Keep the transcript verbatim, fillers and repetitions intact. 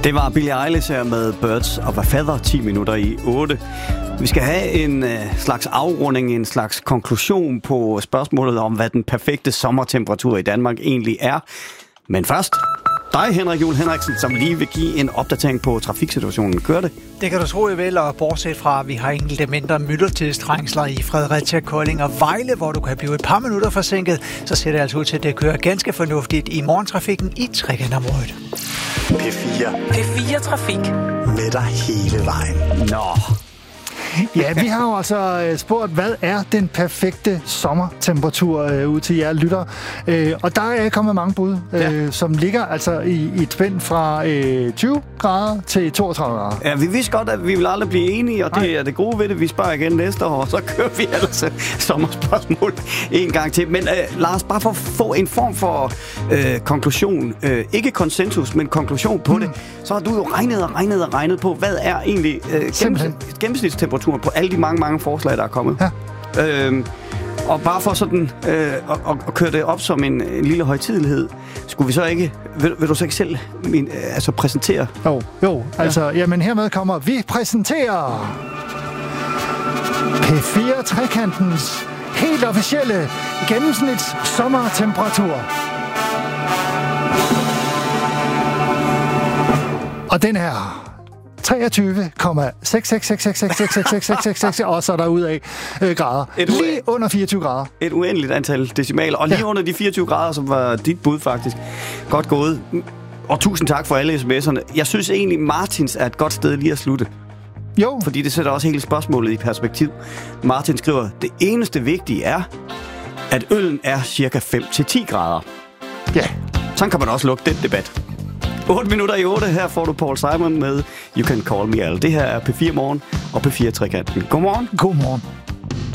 Det var Billie Eilish her med Birds of a Feather, ti minutter i otte. Vi skal have en øh, slags afrunding, en slags konklusion på spørgsmålet om, hvad den perfekte sommertemperatur i Danmark egentlig er. Men først, dig Henrik Juhl Henriksen, som lige vil give en opdatering på trafiksituationen. Gør det? Det kan du tro, jeg vil, og bortset fra, at vi har enkelte mindre myldretidstrængsler i Fredericia, Kolding og Vejle, hvor du kan blive et par minutter forsinket, så ser det altså ud til, at det kører ganske fornuftigt i morgentrafikken i Trekantområdet. P fire. P fire Trafik. Med dig hele vejen. Nå. Ja, vi har jo altså spurgt, hvad er den perfekte sommertemperatur øh, ud til jer lytter. Øh, og der er kommet mange bud, øh, ja. som ligger altså i, i et spænd fra øh, tyve grader til toogtredive grader. Ja, vi vidste godt, at vi vil aldrig blive enige, og det Nej. er det gode ved det. Vi sparer igen næste år, og så kører vi ellers sommerspørgsmål en gang til. Men øh, Lars, bare for at få en form for øh, konklusion, øh, ikke konsensus, men konklusion på mm. det, så har du jo regnet og regnet og regnet på, hvad er egentlig øh, gennems- gennemsnitstemperatur på alle de mange, mange forslag, der er kommet. Ja. Øhm, og bare for sådan øh, at, at køre det op som en, en lille højtidelighed, skulle vi så ikke, vil, vil du så ikke selv min, øh, altså præsentere? Jo, jo, altså, ja. jamen hermed kommer, vi præsenterer P fire Trekantens helt officielle gennemsnits sommertemperatur. Og den her treogtyve komma seks seks seks seks seks seks seks seks seks seks og så derudaf øh, grader. Et lige u- under fireogtyve grader. Et uendeligt antal decimaler. Og lige ja. under de fireogtyve grader, som var dit bud faktisk. Godt gået. Og tusind tak for alle sms'erne. Jeg synes egentlig, Martins er et godt sted lige at slutte. Jo. Fordi det sætter også hele spørgsmålet i perspektiv. Martin skriver, det eneste vigtige er, at øllen er cirka fem til ti grader. Ja. Sådan kan man også lukke den debat. otte minutter i otte. Her får du Paul Simon med You Can Call Me Al. Det her er P fire Morgen og P fire Trekanten. Godmorgen. Godmorgen.